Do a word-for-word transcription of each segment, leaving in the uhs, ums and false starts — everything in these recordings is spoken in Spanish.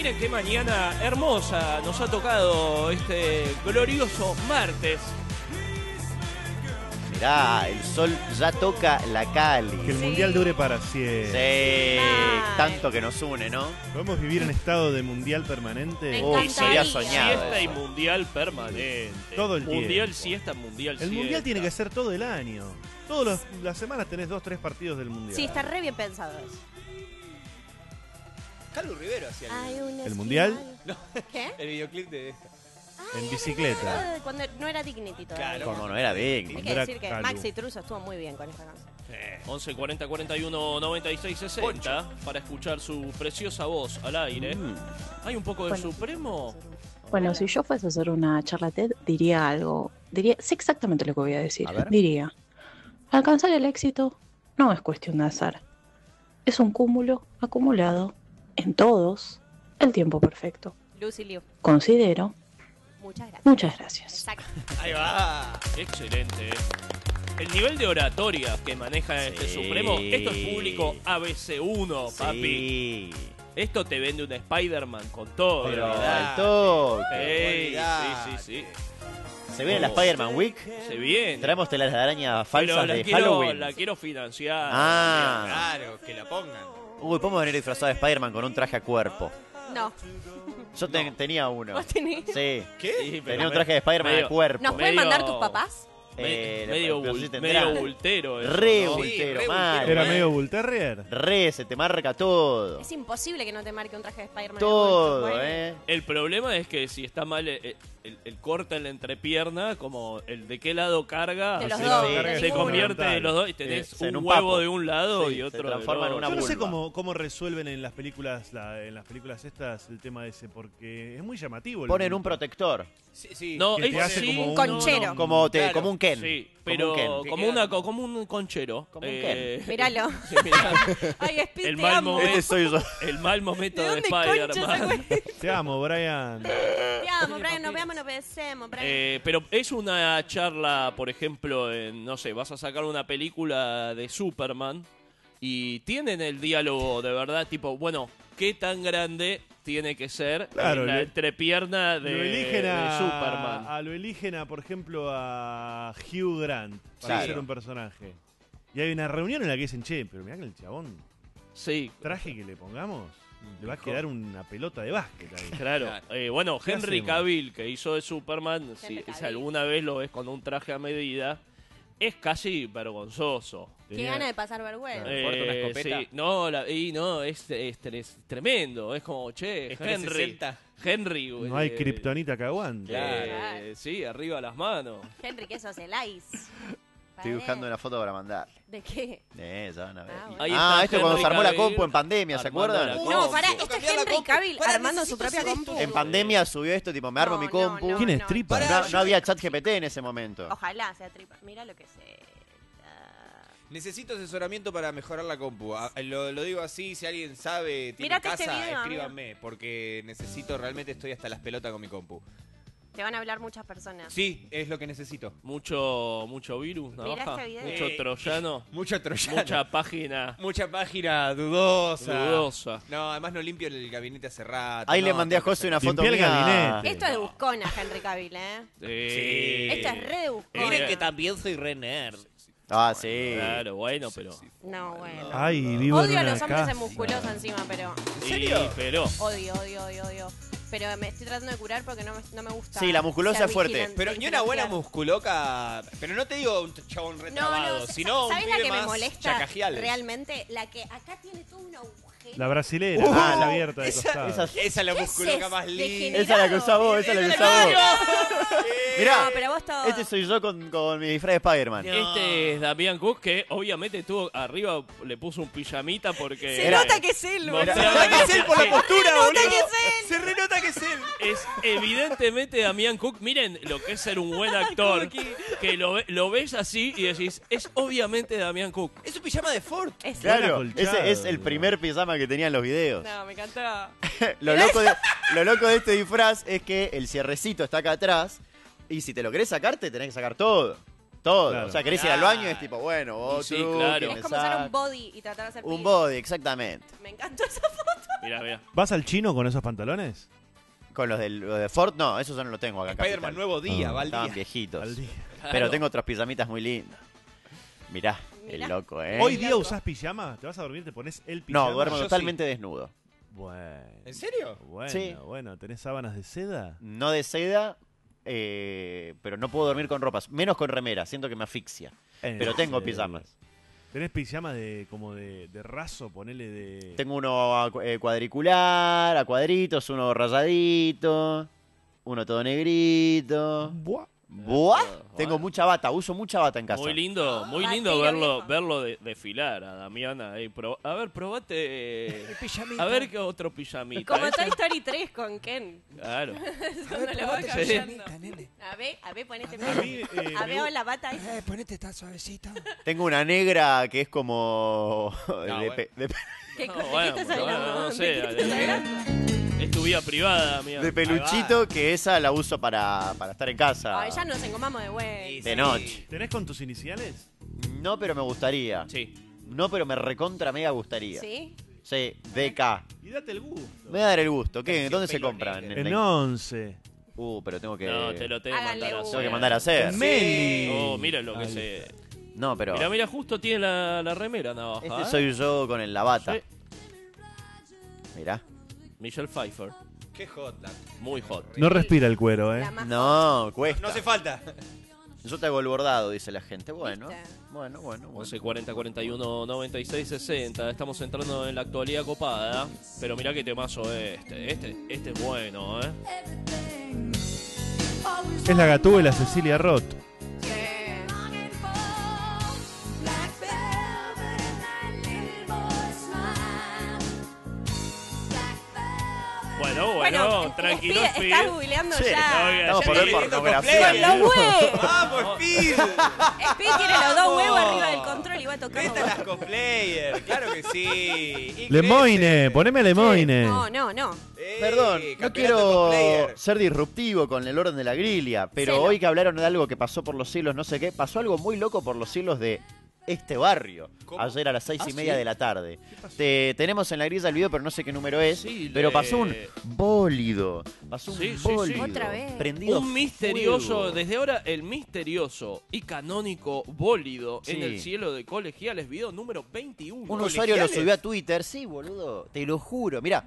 miren qué mañana hermosa nos ha tocado este glorioso martes. Mirá, el sol ya toca la Cali. Que el Sí. mundial dure para siempre. Sí, Ay. tanto que nos une, ¿no? ¿Podemos vivir en estado de mundial permanente? Me Uy, encantaría. sería soñado. Siesta y eso. mundial permanente. Todo el Mundial tiempo. siesta, mundial El siesta. mundial tiene que ser todo el año. Todas las semanas tenés dos, tres partidos del mundial. Sí, está re bien pensado eso. Carlos Rivero hacía el, Hay una ¿El mundial? No. ¿Qué? el videoclip de esta. En bicicleta. Ah, Cuando no era Dignity todavía. Claro. Como no era Hay digno. que Era decir que Calu. Maxi Truso estuvo muy bien con esta canción. once cuarenta cuarenta y uno noventa y seis sesenta para escuchar su preciosa voz al aire. Mm. ¿Hay un poco de Bueno. Supremo? Bueno, si yo fuese a hacer una charla TED, diría algo. Diría, sé exactamente lo que voy a decir. A ver. Diría, alcanzar el éxito no es cuestión de azar. Es un cúmulo acumulado en todos el tiempo perfecto. Lucy Liu. Considero. Muchas gracias. Muchas gracias. Exacto. Ahí va. Excelente. ¿eh? El nivel de oratoria que maneja este Sí. Supremo, esto es público A B C uno, papi. Sí. Esto te vende un Spider-Man con todo. Pero ¿verdad? al toque. Ey, Olvidate. sí, sí, Se viene la Spider-Man Week. sí. Se viene. Traemos telas de araña Pero falsas la de quiero, Halloween. la quiero financiar. Ah. Claro, que la pongan. Uy, podemos venir disfrazado de Spider-Man con un traje a cuerpo. No. Yo te- tenía uno. ¿Vos tenés? Sí. ¿Qué? Sí, pero Tenía un me- traje de Spider-Man medio- de cuerpo. ¿Nos pueden Medio- mandar tus papás? Eh, Me- medio, pero bul- sí tendrá. medio bultero. eso, Re ¿no? Sí, bultero, re mal. bultero. ¿Era medio Bull Terrier? Re, se te marca todo. Es imposible que no te marque un traje de Spider-Man. Todo, Bueno. eh. El problema es que si está mal el, el- el corte en la entrepierna, como el de qué lado carga, De los se, dos, de se ninguno. convierte de los dos y tenés Sí, en un un huevo papo. de un lado Sí, y se otro transforma del en una Yo otro. no sé vulva. cómo, cómo resuelven en las películas la- en las películas estas el tema ese, porque es muy llamativo. el Ponen un bulto. protector. Sí, sí. No, que te es hace sí, como Un un- conchero. Como, te- Claro. como un Ken. Sí, Como pero un Ken. como, Te una, queda- como un conchero. Como un Eh, Míralo. sí, mirá. Ay, Speed, El te mal amo. momento. Este soy yo. El mal momento ¿De de, dónde concha ese Spider-Man. güey? Te amo, Brian. Te amo, Brian, nos veamos, nos besemos, Brian. Eh, pero es una charla, por ejemplo, en, no sé, vas a sacar una película de Superman y tienen el diálogo de verdad, tipo, bueno, ¿qué tan grande tiene que ser Claro, la lo- entrepierna de, lo eligen de a, Superman? a- lo eligen a, por ejemplo, a Hugh Grant para Claro. ser un personaje. Y hay una reunión en la que dicen, che, pero mirá que el chabón, Sí, traje que le pongamos, le va a quedar una pelota de básquet ahí. claro. Claro. Eh, bueno, ¿Qué Henry hacemos? Cavill, que hizo de Superman, si, Henry si Cavill. alguna vez lo ves con un traje a medida, es casi vergonzoso. Qué Tenía- gana de pasar vergüenza. Eh, ¿Fuerte una escopeta? sí, no, la- y no, es, es, es tremendo. Es como, che, Es Henry. trescientos sesenta. Henry. No hay eh, kriptonita que aguante. eh, sí, arriba las manos. Henry, que sos el ice. Estoy buscando una foto para mandar. ¿De qué? Eh, ya van a ver. Ah, bueno. Ahí Ah, está esto cuando Henry se armó la Cavill compu en pandemia, ¿se armando acuerdan? la Uh, compu. no, pará, Tengo esto que es cambiar la Henry compu. Cavill Pará, armando su necesito propia hacer esto. compu. En pandemia subió esto, tipo, me armo No, mi no, compu. no, ¿Quién es no. Tripa? Pará, No, no había chat G P T en ese momento. Ojalá sea tripa. Mira lo que sé. Necesito asesoramiento para mejorar la compu. Ah, Lo, lo digo así, si alguien sabe, tiene Mírate casa, este video, escríbanme, porque necesito, realmente estoy hasta las pelotas con mi compu. Te van a hablar muchas personas. Sí, es lo que necesito. Mucho, mucho virus, Mirá navaja, este video. mucho Eh, troyano, Mucho troyano. mucha página Mucha página dudosa. dudosa. No, además no limpio el gabinete hace rato. Ahí no, le mandé a tengo que José una hacer- foto Limpié el mía. gabinete. Esto es de buscona, Henry Cavill, ¿eh? Eh, Sí. Esto es re de buscona. Miren que también soy re nerd. Ah, sí. Claro, bueno, pero. No, bueno. Ay, vivo en Odio a una los hombres casa. en musculosa encima, pero... ¿En serio? pero. Odio, odio, odio, odio. Pero me estoy tratando de curar porque no me, no me gusta. Sí, la musculosa ser es fuerte. vigilante, Pero ni una buena vigilanciar. musculoca. Pero no te digo un chabón retrabado, No, no, sino un ¿sabes la pibe que me más molesta chacajiales. realmente? La que acá tiene todo un agujero. La brasilera, Uh, ah, la abierta de esa- costado. esa- Esa es la ¿Qué musculoca es? más linda. Degenerado. Esa es la que usás vos, esa es la que usás vos. Mirá, No, pero vos todo. este soy yo con, con mi disfraz de Spider-Man. Este es Damián Cook, que obviamente tuvo arriba, le puso un pijamita porque. Se Era- nota que es él, Mostraba boludo. Se renota que es él por la postura, Se nota boludo. que es él. Se renota que es él. Es evidentemente Damián Cook. Miren lo que es ser un buen actor. que lo, ve- lo ves así y decís, es obviamente Damián Cook. Es un pijama de Ford. Es Claro, acolchado, ese es el ¿no? primer pijama que tenía en los videos. No, me encantaba. lo, loco de, lo loco de este disfraz es que el cierrecito está acá atrás y si te lo querés sacar, te tenés que sacar todo. Todo. Claro. O sea, querés ir al Claro. baño y es tipo, bueno, otro. sí, claro. que Es me como usar saca. un body y tratar de hacer Un pis. body, exactamente. Me encantó esa foto. Mirá, mirá. ¿Vas al chino con esos pantalones? Con los, del, los de Ford, no, esos yo no los tengo acá en Spider-Man Capital. nuevo día, Ah. va al Estaban día. viejitos. Al día. Pero Claro. tengo otras pijamitas muy lindas. Mirá, Mirá. el loco, ¿eh? ¿Hoy día loco. usás pijama? ¿Te vas a dormir, te pones el pijama? No, duermo Yo totalmente desnudo. Bueno. ¿En serio? Bueno, Sí. bueno. ¿Tenés sábanas de seda? No de seda, eh, pero no puedo dormir con ropas. Menos con remera, siento que me asfixia. Pero ¿En tengo serio? pijamas. ¿Tenés pijama de como de, de raso? Ponele de... Tengo uno a cu- eh, cuadricular, a cuadritos, uno rayadito, uno todo negrito. Buah. ¿Buah? Bueno. Tengo mucha bata, uso mucha bata en casa. Muy lindo, muy Batero, lindo verlo, viejo. verlo de- desfilar a Damiana. ahí. Pro- a ver, probate. Pijamita. A ver qué otro pijamita. Como Ese- Toy Story tres con Ken. Claro. Cuando lo va cambiando. A ver, a ver, ponete. A mí, eh, A me ver, gu- la bata ahí. Eh, ponete tan suavecito. Tengo una negra que es como... de bueno. pe- de pe- ¿Qué, No, ¿de qué bueno, estás bueno, hablando? no ¿De sé, qué estás eh, hablando? Es tu vida privada, Damián. de peluchito, que esa la uso para, para estar en casa. Ay, ya nos engomamos de güey. De noche. ¿Tenés con tus iniciales? No, pero me gustaría. Sí. No, pero me recontra mega gustaría. ¿Sí? Sí, D K. Y date el gusto. Me voy a dar el gusto. ¿Qué? Terciopelo ¿Dónde se compran? negro. En once. Uh, pero tengo que... No, te lo tengo que Háganle mandar a uno. hacer. Tengo que mandar a hacer. Con Meli. Oh, mira lo que se... No, pero... Mira, mira, justo tiene la, la remera navaja. Este ¿eh? soy yo con el la bata. Sí. Mirá. Michelle Pfeiffer. Qué hot. la- Muy hot. No respira el cuero, ¿eh? La más No, cuesta. No hace falta. Yo te hago el bordado, dice la gente. Bueno, ¿Viste? bueno, bueno, bueno. once cuarenta cuarenta y uno noventa y seis sesenta. Estamos entrando en la actualidad copada. Pero mirá qué temazo este. Este, este es bueno, ¿eh? Es la gatúbela Cecilia Roth. Sí. Bueno, bueno, tranquilo, Speed, Speed. estás googleando Sí, ya. Oiga, Estamos ya por te- ver pornografía. ¡Con los huevos! ¡Vamos, Speed! Speed tiene los dos huevos arriba del control y va tocando. Vete a las cosplayers, claro que sí. Y Lemoine, crece. poneme Lemoine. No, no, no. Ey, Perdón, no campeonato quiero cosplayer. ser disruptivo con el orden de la grilla, pero Celo. hoy que hablaron de algo que pasó por los cielos, no sé qué, pasó algo muy loco por los cielos de este barrio. ¿Cómo? Ayer a las seis Ah, y media ¿sí? de la tarde. Te- tenemos en la grilla el video, pero no sé qué número es. Sí, pero le- pasó un bólido. Pasó un Sí, sí, sí. bólido. Otra vez. Prendido Un misterioso, fuego. desde ahora el misterioso y canónico bólido en Sí. el cielo de colegiales, video número veintiuno. Un usuario lo ¿Colegiales? subió a Twitter, sí, boludo, te lo juro. Mira,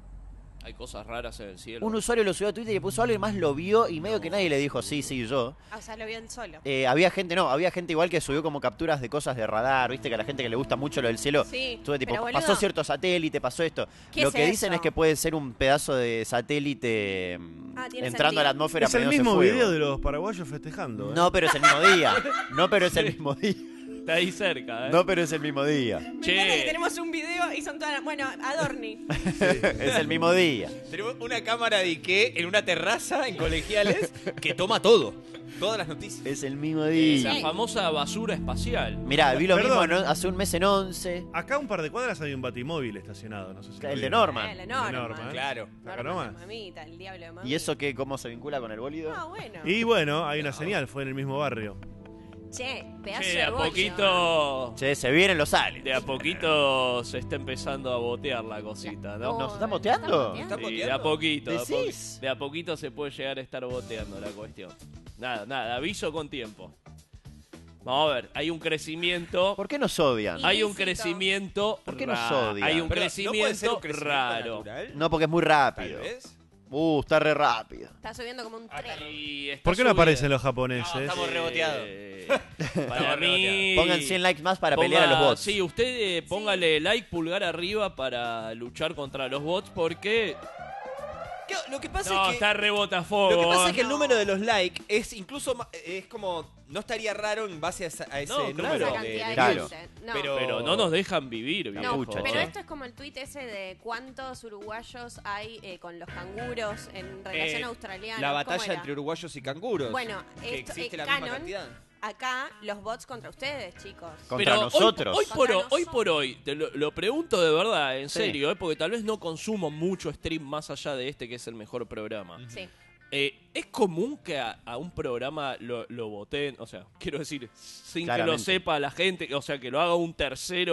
Hay cosas raras en el cielo. un usuario lo subió a Twitter y puso algo y más lo vio y medio que nadie le dijo sí, sí, yo. Ah, o sea, lo vio él solo. Eh, había gente, no, había gente igual que subió como capturas de cosas de radar, viste que a la gente que le gusta mucho lo del cielo, Sí, tuve tipo, pero, boludo, pasó cierto satélite, pasó esto. ¿Qué Lo es que dicen eso? es que puede ser un pedazo de satélite mm, Ah, tiene entrando a la sentido. atmósfera. Es el prendiéndose mismo fuego. video de los paraguayos festejando. ¿eh? No, pero es el mismo día. No, pero es el mismo día. Está ahí cerca, ¿eh? No, pero es el mismo día. Me Che. encanta que tenemos un video y son todas las... Bueno, Adorni. Es el mismo día. Tenemos una cámara de Ike en una terraza en colegiales que toma todo. Todas las noticias. Es el mismo La día. famosa basura espacial. Mirá, vi lo Perdón. mismo ¿no? hace un mes en once. Acá a un par de cuadras hay un batimóvil estacionado. No sé si lo El de vieron. Norman. Eh, la Norman. Norman. Claro. Acá Norman, nomás. la mamita, el diablo de mamita. ¿Y eso qué, cómo se vincula con el bólido? Ah, bueno. Y bueno, hay una señal, fue en el mismo barrio. Che, pedazo Che, de de a bollo. poquito. Che, se vienen los aliens. De a poquito se está empezando a botear la cosita, ¿no? ¿Nos están boteando? ¿Está Sí, boteando? de a poquito. De a, po- ¿Decís? de a poquito se puede llegar a estar boteando la cuestión. Nada, nada, aviso con tiempo. Vamos a ver, hay un crecimiento. ¿Por qué nos odian? Hay un Ilícito. crecimiento. ¿Por qué nos ra- odian? Hay un Pero, ¿no puede crecimiento, ser un crecimiento raro. natural? No, porque es muy Tal rápido. vez. Uh, está re rápido. Está subiendo como un tren. Y está ¿Por qué no subiendo. aparecen los japoneses? No, estamos reboteados. Eh, Para mí. Pongan cien likes más para ponga- pelear a los bots. Sí, usted eh, póngale like, pulgar arriba para luchar contra los bots porque. ¿Qué? Lo que pasa No, es que... está rebotafuego. Lo que pasa es que el No. número de los likes es incluso ma- es como no estaría raro en base a, esa- a ese No, número claro. Esa de, cantidad de de Claro. gente. No. Pero- Pero no nos dejan vivir, La No, viejo. pucha, pero che. esto es como el tuit ese de cuántos uruguayos hay eh, con los canguros en relación Eh, australiana. la ¿Cómo batalla era? entre uruguayos y canguros. Bueno, que esto, existe eh, la misma canon, cantidad. acá los bots contra ustedes, chicos. Contra Pero nosotros. Hoy, hoy por, Contra hoy por hoy, te lo, lo pregunto de verdad, en Sí. serio, eh, porque tal vez no consumo mucho stream más allá de este que es el mejor programa. Sí. Eh, ¿Es común que a, a un programa lo, lo voten? O sea, quiero decir, sin que lo Claramente. sepa la gente, o sea, que lo haga un tercero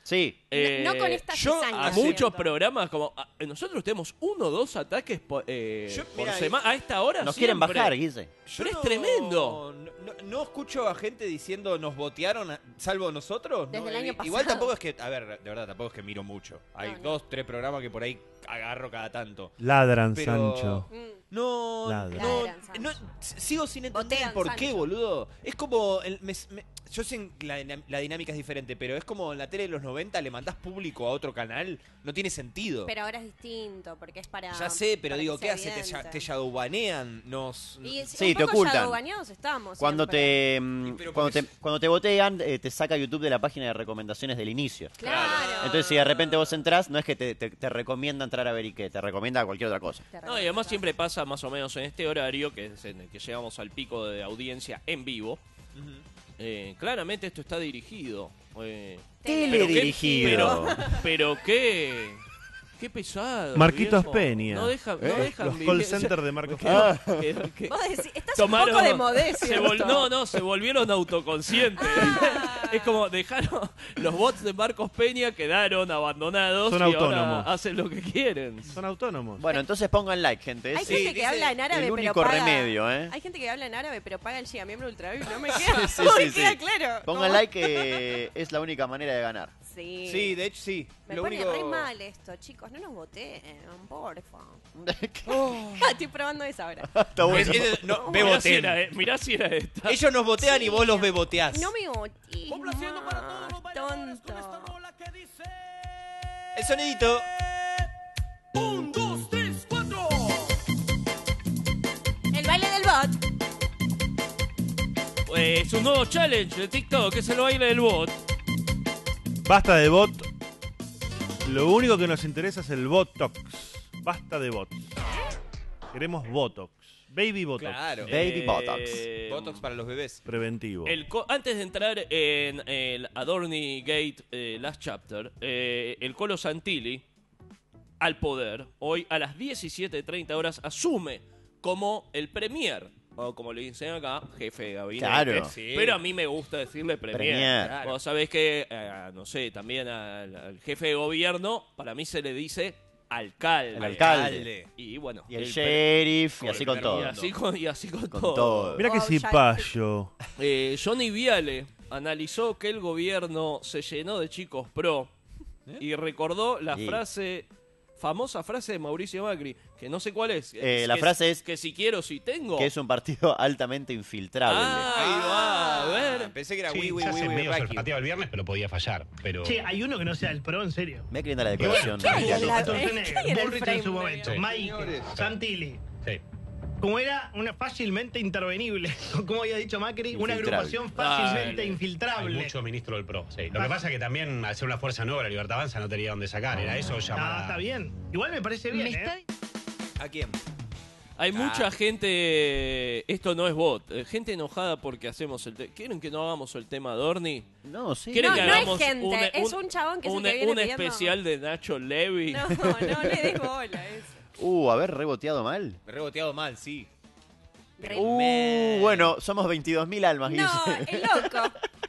Sí. Eh, no con esta yo cizaña, a siento. muchos programas, como a- nosotros tenemos uno o dos ataques por, eh, Yo- por mira, semana. A esta hora Nos quieren siempre. bajar, Guise. Yo Pero es tremendo. No, no- no escucho a gente diciendo nos botearon, a- salvo nosotros. Desde No, el año i- pasado. Igual tampoco es que, a ver, de verdad, tampoco es que miro mucho. Hay No, no. dos, tres programas que por ahí agarro cada tanto. Ladran, Pero- Sancho. Mm. No, Ladran. no, Ladran, Sancho. no, s- sigo sin entender Botean, el por qué, Sancho. boludo. Es como, el- me- me- yo sé que la, dinam- la dinámica es diferente, pero es como en la tele de los noventa le mandás público a otro canal, no tiene sentido. Pero ahora es distinto, porque es para. Ya sé, pero para digo, que ¿qué sea hace? Te, ya- evidente. te shadowbanean, nos... Y Sí, un te poco ocultan. shadowbaneados estamos. Cuando siempre. te, mm, Y pero cuando porque te cuando te botean, eh, te saca YouTube de la página de recomendaciones del inicio. Claro. Entonces, si de repente vos entrás, no es que te, te- te recomienda entrar a ver y qué, te recomienda cualquier otra cosa. Te No, y además siempre pasa más o menos en este horario, que es en el que llegamos al pico de audiencia en vivo. Ujú. Eh, claramente esto está dirigido. Eh, Teledirigido. pero, pero qué, qué pesado. Marquitos viejo. Peña. No, deja, no ¿Eh? dejan Los vivir. call centers de Marcos ¿Qué- Peña. qué- qué- Vos decís, estás Tomaron- un poco de modés, se ¿cierto? vol- no, no, se volvieron autoconscientes. Ah. Es como dejaron los bots de Marcos Peña quedaron abandonados Son y autónomos. ahora hacen lo que quieren. Son autónomos. Bueno, entonces pongan like, gente. Hay Es Sí, gente que dice habla en árabe, el pero único paga... remedio, ¿eh? Hay gente que habla en árabe, pero paga el giga miembro ultra V I P. No me queda, Sí, no me sí, queda sí. claro. Pongan ¿Cómo? like que es la única manera de ganar. Sí. Sí, de hecho sí. Me Lo pone único... re mal esto, chicos. No nos voten, porfa. Oh. Estoy probando esa ahora. Está bueno. Es- es- no, Mirá si, beboten. era, eh, mirá si era esta. Ellos nos botean y Sí. vos los beboteás. No me votes. Tonto. El sonidito. El baile del bot. Eh, es un nuevo challenge de TikTok, que es el baile del bot. Basta de bot. Lo único que nos interesa es el Botox. Basta de bots. Queremos Botox. Baby Botox. Claro. Baby Eh, Botox. Botox para los bebés. Preventivo. El co- antes de entrar en el Adorni Gate eh, Last Chapter, eh, el Colo Santilli, al poder, hoy a las diecisiete treinta horas, asume como el premier, o como le dicen acá, jefe de gabinete. Claro. Sí. Pero a mí me gusta decirle premier. Premier. Claro. Vos sabés que, eh, no sé, también al, al jefe de gobierno, para mí se le dice alcalde. El alcalde. Y bueno. Y el pre- sheriff, y con así el con primer todo. Y así con, y así con, Con todo. todo. Mirá que Oh, ya- cipayo. Eh, Johnny Viale analizó que el gobierno se llenó de chicos pro y recordó la Sí. frase, famosa frase de Mauricio Macri, que no sé cuál es. Eh, Es la que- frase es que si quiero, si tengo. Que es un partido altamente infiltrable. Ah, Ahí va, a ver. Pensé que era Sí, Wii, Wii, se hace Wii, Wii, medio Raki. sorpateado el viernes, pero podía fallar. Pero... Che, hay uno que no sea el pro, en serio. Mira qué linda la decoración. ¿Qué hay Mira en qué- la- Schwarzenegger, ¿qué hay en el Bullrich frame en su de- momento, Sí. Mike, Señores. Santilli. Sí. Como era una fácilmente intervenible, como había dicho Macri, una Infiltrable. agrupación fácilmente Dale. Hay infiltrable. mucho ministro del PRO. Sí. Lo que pasa es que también, al ser una fuerza nueva, la Libertad Avanza no tenía dónde sacar. Era eso Ah, llamada. está bien. Igual me parece bien, ¿eh? ¿A quién? Hay Ah. mucha gente, esto no es bot, eh, gente enojada porque hacemos el tema. ¿Quieren que no hagamos el tema Dorni? No, sí. ¿Quieren No, que no es hagamos gente, un, es un chabón que es el un, que viene un pidiendo- especial de Nacho Levy? No, no le des bola a eso. Uh, haber reboteado mal. Me he reboteado mal, sí. Re- Uh, bueno, somos veintidós mil almas, No, Guille. el loco.